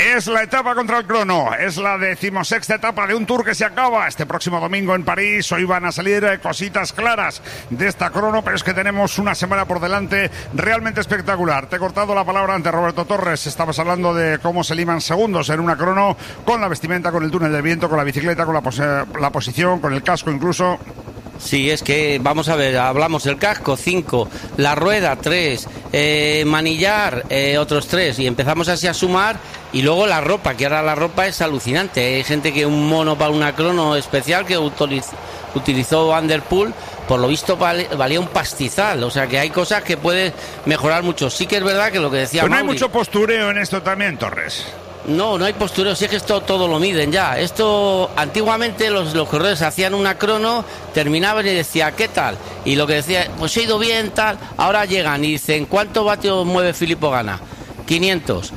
Es la etapa contra el crono, es la 16ª etapa de un Tour que se acaba este próximo domingo en París. Hoy van a salir cositas claras de esta crono, pero es que tenemos una semana por delante realmente espectacular. Te he cortado la palabra ante Roberto Torres, estabas hablando de cómo se liman segundos en una crono, con la vestimenta, con el túnel del viento, con la bicicleta, con la posición, con el casco incluso. Sí, es que, vamos a ver, hablamos del casco, 5, la rueda, 3, manillar, otros 3, y empezamos así a sumar, y luego la ropa, que ahora la ropa es alucinante. Hay gente que un mono para una crono especial que utilizó Van der Poel, por lo visto valía un pastizal, o sea que hay cosas que pueden mejorar mucho. Sí que es verdad que lo que decía Pero no Mauri, hay mucho postureo en esto también, Torres. No hay postureo, si es que esto todo lo miden ya. Esto, antiguamente los corredores hacían una crono, terminaban y decía, ¿qué tal? Y lo que decía, pues he ido bien, tal. Ahora llegan y dicen, ¿cuántos vatios mueve Filippo Ganna? 500.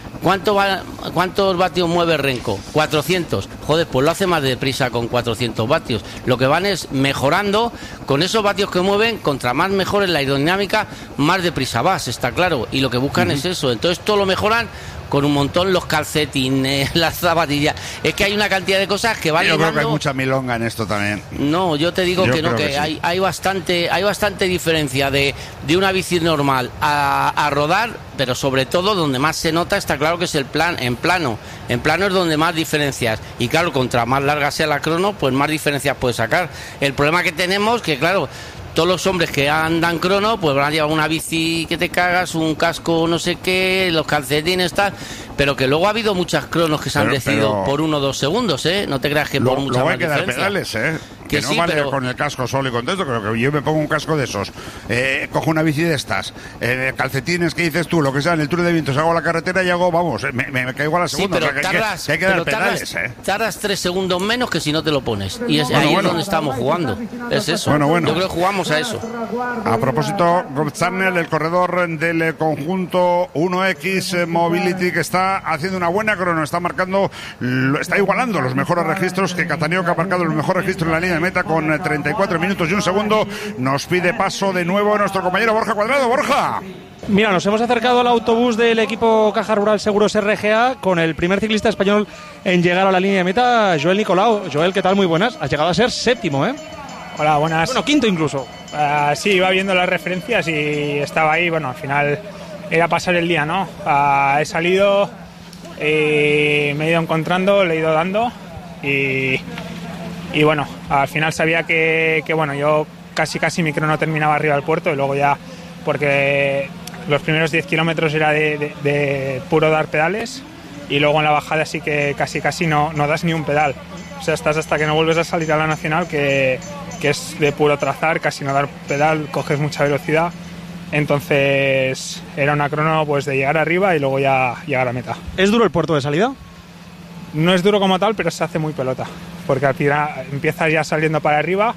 ¿Cuántos vatios mueve Renko? 400. Joder, pues lo hace más deprisa con 400 vatios. Lo que van es mejorando con esos vatios que mueven, contra más mejor en la aerodinámica, más deprisa vas, está claro. Y lo que buscan es eso. Entonces todo lo mejoran con un montón, los calcetines, las zapatillas. Es que hay una cantidad de cosas que van limando. Yo creo que hay mucha milonga en esto también. No, yo te digo que no, que sí. hay bastante diferencia de una bici normal a rodar, pero sobre todo donde más se nota está claro que es en plano es donde más diferencias, y claro, contra más larga sea la crono, pues más diferencias puedes sacar. El problema que tenemos, que claro, todos los hombres que andan crono pues van a llevar una bici que te cagas, un casco no sé qué, los calcetines tal, pero que luego ha habido muchas cronos que se han decidido por 1 o 2 segundos, no te creas que por mucha más diferencia. Luego hay que dar pedales, que no sí, vale con el casco solo y con todo esto. Creo que yo me pongo un casco de esos, cojo una bici de estas, calcetines que dices tú, lo que sea, en el túnel de viento, hago la carretera y hago, vamos, me caigo a la segunda. Sí, pero o sea, que hay que dar pedales, tardas 3 segundos menos que si no te lo pones. Y ahí es donde estamos jugando. Es eso. Yo creo que jugamos a eso. A propósito, Gobzarnel, el corredor del conjunto 1X Mobility, que está haciendo una buena crono, está igualando los mejores registros que Cataneo, que ha marcado el mejor registro en la línea de meta con 34 minutos y 1 segundo. Nos pide paso de nuevo nuestro compañero Borja Cuadrado. Borja. Mira, nos hemos acercado al autobús del equipo Caja Rural Seguros RGA con el primer ciclista español en llegar a la línea de meta, Joel Nicolau. Joel, ¿qué tal? Muy buenas. Has llegado a ser 7º, Hola, buenas. Bueno, 5º incluso. Sí, iba viendo las referencias y estaba ahí. Bueno, al final era pasar el día, ¿no? He salido, me he ido encontrando, le he ido dando y bueno, al final sabía que bueno, yo casi mi crono terminaba arriba del puerto, y luego ya, porque los primeros 10 kilómetros era de puro dar pedales, y luego en la bajada sí que casi no das ni un pedal. O sea, estás hasta que no vuelves a salir a la nacional, que es de puro trazar, casi no dar pedal, coges mucha velocidad. Entonces era una crono pues de llegar arriba y luego ya llegar a meta. ¿Es duro el puerto de salida? No es duro como tal, pero se hace muy pelota, porque al final empiezas ya saliendo para arriba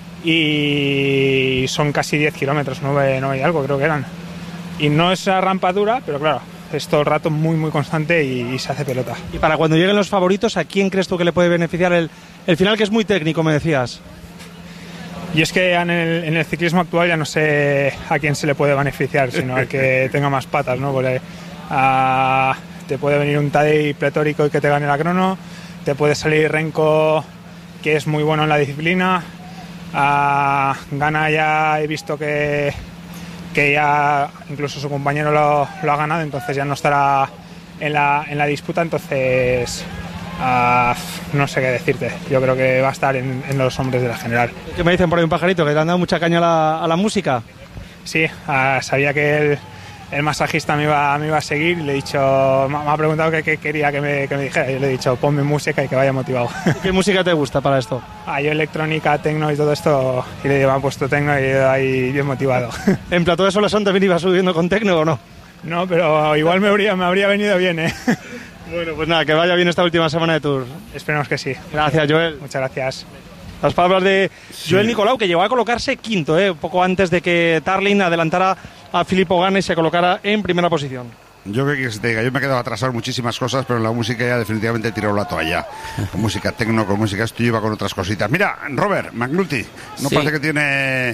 y son casi 10 kilómetros, 9 y algo creo que eran. Y no es una rampa dura, pero claro, es todo el rato muy constante y se hace pelota. Y para cuando lleguen los favoritos, ¿a quién crees tú que le puede beneficiar el final, que es muy técnico, me decías? Y es que en el ciclismo actual ya no sé a quién se le puede beneficiar, sino al que tenga más patas, ¿no? Porque te puede venir un Tadej pletórico y que te gane la crono, te puede salir Renko, que es muy bueno en la disciplina. Ganna, ya he visto que ya incluso su compañero lo ha ganado, entonces ya no estará en la disputa, entonces no sé qué decirte. Yo creo que va a estar en los hombres de la general. ¿Qué me dicen por ahí, un pajarito, que te han dado mucha caña a la música? Sí, sabía que el masajista me iba a seguir, y le he dicho, me ha preguntado qué quería que me dijera, y le he dicho, ponme música y que vaya motivado. ¿Qué música te gusta para esto? Yo electrónica, tecno y todo esto, y le digo, me han puesto tecno y he ido ahí bien motivado. ¿En Plató de Solasón también ibas subiendo con tecno o no? No, pero igual me habría venido bien, Bueno, pues nada, que vaya bien esta última semana de Tour. Esperemos que sí. Gracias, Joel. Muchas gracias. Las palabras de Joel Nicolau, que llegó a colocarse 5º, un poco antes de que Tarlin adelantara a Filippo Ganna y se colocara en primera posición. Yo creo que te diga, yo me he quedado atrasado en muchísimas cosas, pero en la música ya definitivamente he tirado la toalla. Con música tecno, con música esto, yo iba con otras cositas. Mira, Robert McNulty, no parece que tiene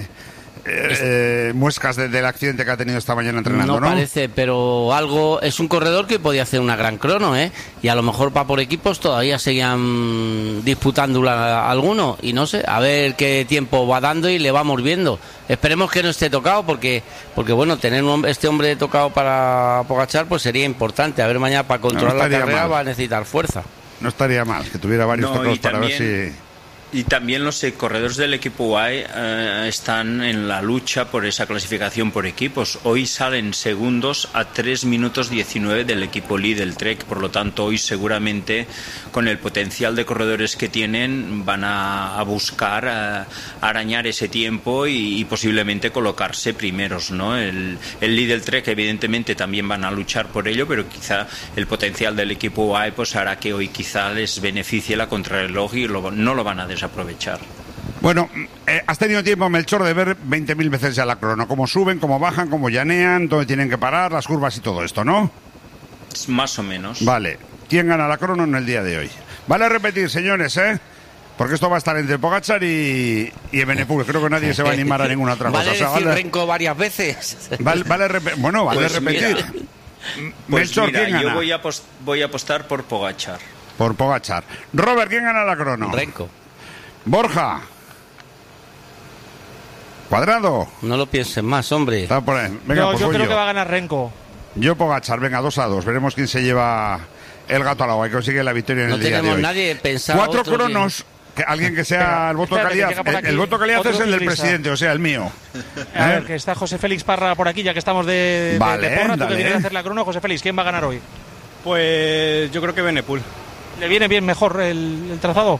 muescas del accidente que ha tenido esta mañana entrenando, ¿no? No parece, pero algo... Es un corredor que podía hacer una gran crono, ¿eh? Y a lo mejor va por equipos, todavía seguían disputándola alguno. Y no sé, a ver qué tiempo va dando y le vamos viendo. Esperemos que no esté tocado, porque bueno, tener este hombre tocado para Pogačar pues sería importante. A ver, mañana para controlar la carrera va a necesitar fuerza. No estaría mal que tuviera varios tocados para ver si... Y también los corredores del equipo UAE están en la lucha por esa clasificación por equipos. Hoy salen segundos a 3 minutos 19 del equipo Lidl Trek. Por lo tanto, hoy seguramente, con el potencial de corredores que tienen, van a buscar arañar ese tiempo y posiblemente colocarse primeros, ¿no? El Lidl Trek, evidentemente, también van a luchar por ello, pero quizá el potencial del equipo UAE pues hará que hoy quizá les beneficie la contrarreloj y no lo van a desaprovechar. Bueno, has tenido tiempo, Melchor, de ver 20.000 veces ya la crono, cómo suben, cómo bajan, cómo llanean, dónde tienen que parar, las curvas y todo esto, ¿no? Más o menos. Vale, ¿quién gana la crono en el día de hoy? Vale repetir, señores, porque esto va a estar entre Pogačar y Evenepoel. Creo que nadie se va a animar a ninguna otra cosa. Vale decir Renko varias veces. Vale repetir. Pues Melchor, mira, ¿quién gana? Yo voy a apostar por Pogačar. Por Pogačar. Robert, ¿quién gana la crono? Renko. Borja. Cuadrado. No lo pienses más, hombre. Está por ahí. Venga, yo creo que va a ganar Renko. Yo Pogačar, venga, 2-2. Veremos quién se lleva el gato al agua y consigue la victoria en el día de hoy. No tenemos nadie pensado. 4 cronos. Alguien que sea el voto de calidad. El voto de calidad es el del presidente, o sea, el mío. A ver, que está José Félix Parra por aquí, ya que estamos de porra. Tú que vienes a hacer la crono, José Félix, ¿quién va a ganar hoy? Pues yo creo que Evenepoel. ¿Le viene bien mejor el trazado?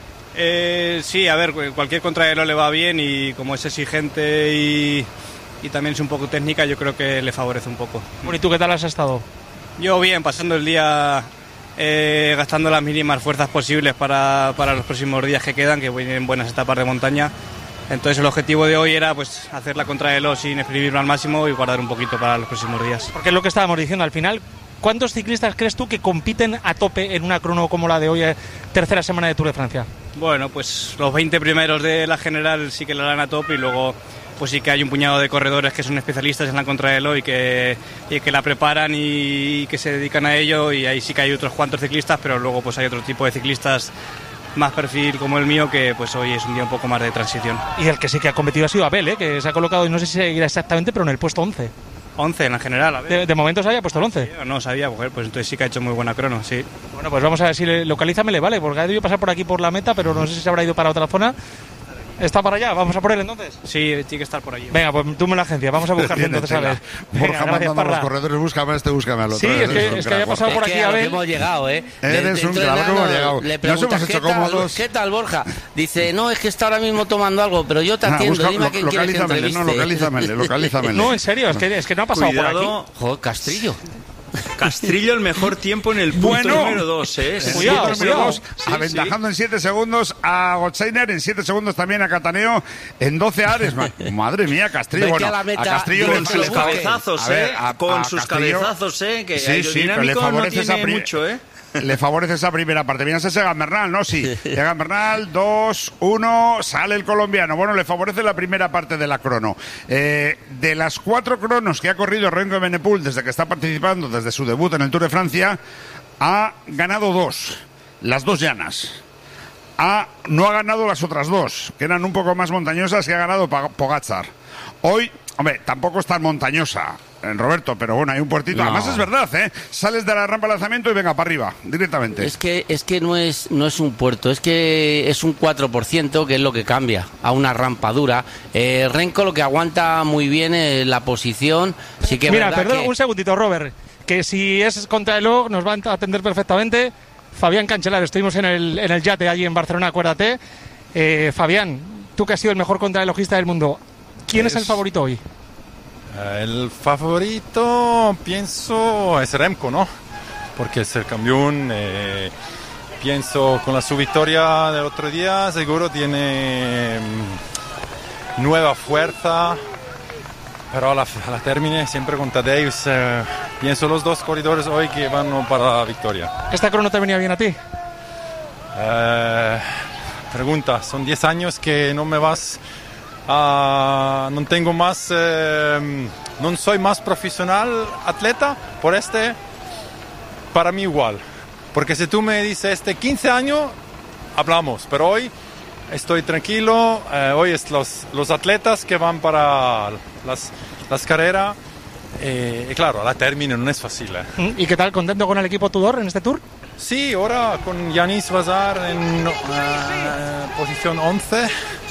Sí, a ver, cualquier contrarreloj le va bien y como es exigente y también es un poco técnica, yo creo que le favorece un poco. Bueno, ¿y tú qué tal has estado? Yo bien, pasando el día gastando las mínimas fuerzas posibles para los próximos días que quedan, que vienen buenas etapas de montaña. Entonces el objetivo de hoy era pues hacer la contrarreloj sin exprimirlo al máximo y guardar un poquito para los próximos días. Porque es lo que estábamos diciendo al final. ¿Cuántos ciclistas crees tú que compiten a tope en una crono como la de hoy, tercera semana de Tour de Francia? Bueno, pues los 20 primeros de la general sí que la harán a tope y luego pues sí que hay un puñado de corredores que son especialistas en la contrarreloj y que la preparan y que se dedican a ello, y ahí sí que hay otros cuantos ciclistas, pero luego pues hay otro tipo de ciclistas más perfil como el mío, que pues hoy es un día un poco más de transición. Y el que sí que ha competido ha sido Abel, que se ha colocado, no sé si seguirá exactamente, pero en el puesto 11. 11 en la general, a ver. De momento se había puesto el 11. Sí, no sabía, pues entonces sí que ha hecho muy buena crono, sí. Bueno, pues vamos a ver si localízamele, vale, porque ha debido pasar por aquí por la meta, pero no sé si se habrá ido para otra zona. ¿Está para allá? ¿Vamos a por él entonces? Sí, tiene que estar por allí. Venga, pues tú me la agencia, vamos a buscarte entonces a ver. Borja mandando a los corredores, búscame a este, búscame al otro. Sí, es que había pasado por aquí a ver. Hemos llegado, Eres un claro que hemos llegado. Le preguntas, nos hemos hecho cómodos. ¿Qué tal, Borja? Dice, no, es que está ahora mismo tomando algo, pero yo te atiendo, dime a quién quieres que entreviste. Localízamele. No, en serio, es que no ha pasado por aquí. Joder, Castrillo. Castrillo el mejor tiempo en el punto número 2, Cuidado. Aventajando en 7 segundos a Gotzainer, en 7 segundos también a Cataneo, en 12 a Ares. Madre mía, Castrillo. Bueno, a Castrillo con sus cabezazos, con sus cabezazos, que aerodinámico no tiene mucho, Le favorece esa primera parte. Mira ese Egan Bernal, ¿no? Sí. Egan Bernal, 2-1, sale el colombiano. Bueno, le favorece la primera parte de la crono. De las 4 cronos que ha corrido Renko Evenepoel desde que está participando, desde su debut en el Tour de Francia, ha ganado 2. Las 2 llanas. No ha ganado las otras 2, que eran un poco más montañosas, que ha ganado Pogačar. Hoy, hombre, tampoco es tan montañosa, Roberto, pero bueno, hay un puertito. No. Además es verdad, sales de la rampa de lanzamiento y venga para arriba, directamente. Es que no es un puerto, es que es un 4%, que es lo que cambia a una rampa dura. Renko lo que aguanta muy bien la posición. Sí que mira, perdón, un segundito, Robert, que si es contrarreloj nos van a atender perfectamente. Fabián Cancelar, estuvimos en el yate allí en Barcelona, acuérdate. Fabián, tú que has sido el mejor contrarrelojista del mundo, ¿quién es el favorito hoy? El favorito, pienso, es Remco, ¿no? Porque es el campeón. Pienso con su victoria del otro día, seguro tiene nueva fuerza. Pero a la termine siempre con Tadej. Pienso los 2 corredores hoy que van para la victoria. ¿Esta crono te venía bien a ti? Pregunta, son 10 años que no me vas no tengo más, no soy más profesional atleta, por para mí igual. Porque si tú me dices 15 años, hablamos, pero hoy estoy tranquilo, hoy es los atletas que van para las carreras, y claro, la término no es fácil. ¿Y qué tal, contento con el equipo Tudor en este Tour? Sí, ahora con Yanis Vazar en posición 11,